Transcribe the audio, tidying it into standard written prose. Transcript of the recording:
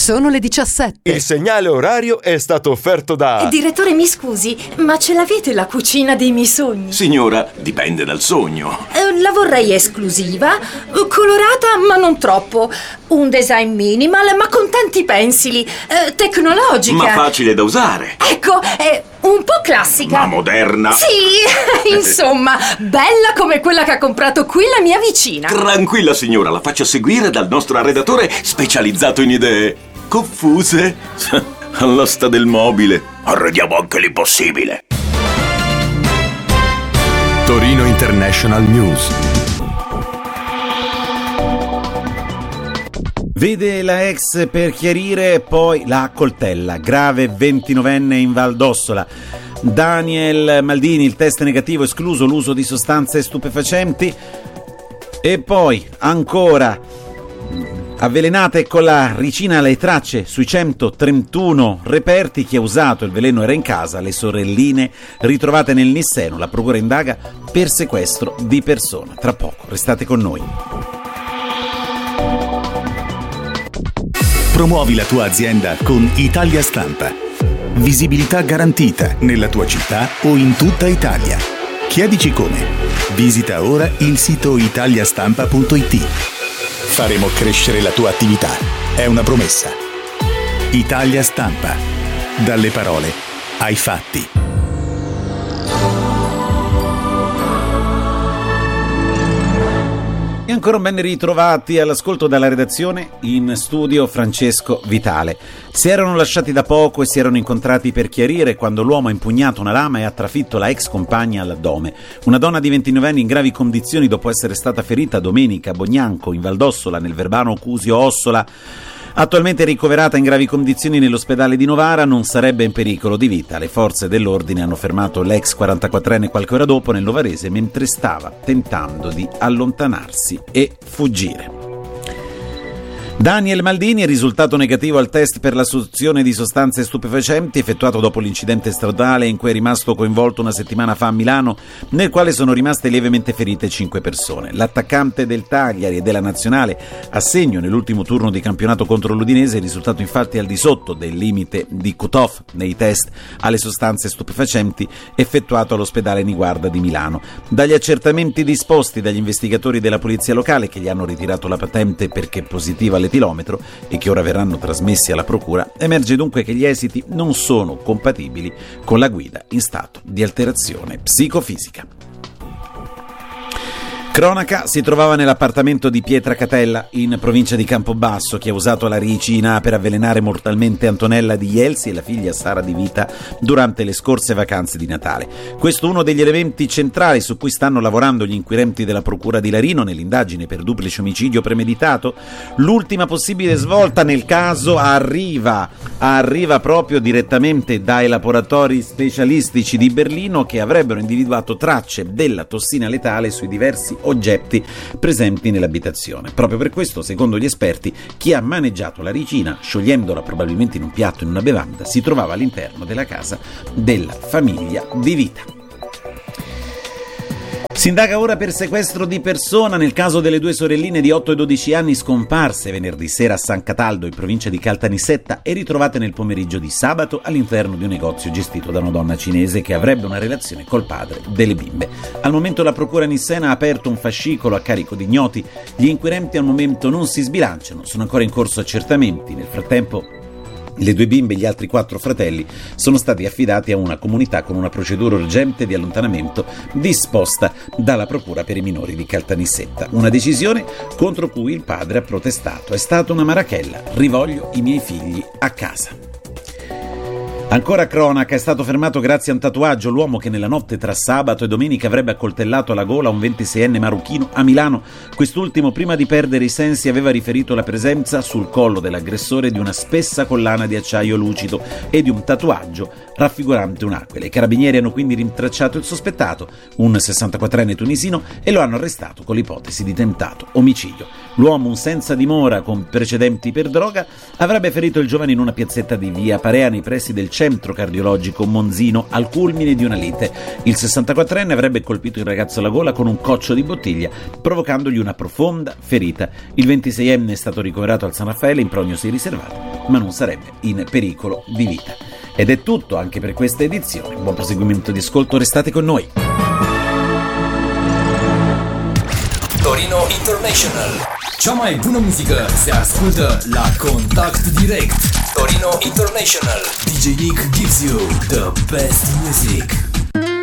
Sono le 17. Il segnale orario è stato offerto da... Direttore, mi scusi, ma ce l'avete la cucina dei miei sogni? Signora, dipende dal sogno. La vorrei esclusiva, colorata ma non troppo, un design minimal ma con tanti pensili, tecnologica. Ma facile da usare. Ecco, un po' classica. Ma moderna. Sì, insomma, bella come quella che ha comprato qui la mia vicina. Tranquilla signora, la faccio seguire dal nostro arredatore specializzato in idee confuse. All'asta del mobile. Arrediamo anche l'impossibile. Torino International News. Vede la ex per chiarire, poi la accoltella. Grave 29enne in Val d'Ossola. Daniel Maldini, il test negativo, escluso l'uso di sostanze stupefacenti. E poi ancora avvelenate con la ricina le tracce sui 131 reperti. Chi ha usato il veleno era in casa. Le sorelline ritrovate nel Nisseno. La procura indaga per sequestro di persona. Tra poco, restate con noi. Promuovi la tua azienda con Italia Stampa. Visibilità garantita nella tua città o in tutta Italia. Chiedici come. Visita ora il sito italiastampa.it. Faremo crescere la tua attività. È una promessa. Italia Stampa. Dalle parole ai fatti. E ancora ben ritrovati all'ascolto dalla redazione. In studio Francesco Vitale. Si erano lasciati da poco e si erano incontrati per chiarire quando l'uomo ha impugnato una lama e ha trafitto la ex compagna all'addome. Una donna di 29 anni in gravi condizioni dopo essere stata ferita domenica a Bognanco, in Val d'Ossola, nel Verbano Cusio Ossola. Attualmente ricoverata in gravi condizioni nell'ospedale di Novara, non sarebbe in pericolo di vita. Le forze dell'ordine hanno fermato l'ex 44enne qualche ora dopo nel Novarese mentre stava tentando di allontanarsi e fuggire. Daniel Maldini è risultato negativo al test per l'assunzione di sostanze stupefacenti effettuato dopo l'incidente stradale in cui è rimasto coinvolto una settimana fa a Milano, nel quale sono rimaste lievemente ferite 5 persone. L'attaccante del Cagliari e della Nazionale, a segno nell'ultimo turno di campionato contro l'Udinese, è risultato infatti al di sotto del limite di cut-off nei test alle sostanze stupefacenti effettuato all'ospedale Niguarda di Milano. Dagli accertamenti disposti dagli investigatori della polizia locale, che gli hanno ritirato la patente perché positiva all'etilometro e che ora verranno trasmessi alla procura, emerge dunque che gli esiti non sono compatibili con la guida in stato di alterazione psicofisica. Cronaca, si trovava nell'appartamento di Pietracatella, in provincia di Campobasso, chi ha usato la ricina per avvelenare mortalmente Antonella di Ielsi e la figlia Sara di Vita durante le scorse vacanze di Natale. Questo è uno degli elementi centrali su cui stanno lavorando gli inquirenti della Procura di Larino nell'indagine per duplice omicidio premeditato. L'ultima possibile svolta nel caso arriva proprio direttamente dai laboratori specialistici di Berlino, che avrebbero individuato tracce della tossina letale sui diversi oggetti presenti nell'abitazione. Proprio per questo, secondo gli esperti, chi ha maneggiato la ricina, sciogliendola probabilmente in un piatto in una bevanda, si trovava all'interno della casa della famiglia di Vita. Si indaga ora per sequestro di persona nel caso delle due sorelline di 8 e 12 anni scomparse venerdì sera a San Cataldo, in provincia di Caltanissetta, e ritrovate nel pomeriggio di sabato all'interno di un negozio gestito da una donna cinese che avrebbe una relazione col padre delle bimbe. Al momento la procura nissena ha aperto un fascicolo a carico di ignoti. Gli inquirenti al momento non si sbilanciano, sono ancora in corso accertamenti. Nel frattempo le due bimbe e gli altri 4 fratelli sono stati affidati a una comunità con una procedura urgente di allontanamento disposta dalla Procura per i minori di Caltanissetta. Una decisione contro cui il padre ha protestato. È stata una marachella, rivoglio i miei figli a casa. Ancora cronaca, è stato fermato grazie a un tatuaggio l'uomo che nella notte tra sabato e domenica avrebbe accoltellato alla gola un 26enne marocchino a Milano. Quest'ultimo, prima di perdere i sensi, aveva riferito la presenza sul collo dell'aggressore di una spessa collana di acciaio lucido e di un tatuaggio raffigurante un'aquila. I carabinieri hanno quindi rintracciato il sospettato, un 64enne tunisino, e lo hanno arrestato con l'ipotesi di tentato omicidio. L'uomo, un senza dimora con precedenti per droga, avrebbe ferito il giovane in una piazzetta di via Parea nei pressi del centro cardiologico Monzino al culmine di una lite. Il 64enne avrebbe colpito il ragazzo alla gola con un coccio di bottiglia, provocandogli una profonda ferita. Il 26enne è stato ricoverato al San Raffaele in prognosi riservata. ma non sarebbe in pericolo di vita. Ed è tutto anche per questa edizione. Buon proseguimento di ascolto, restate con noi. Torino International. Cea mai bună muzică se ascultă la Contact Direct. Torino International. DJ Nick gives you the best music.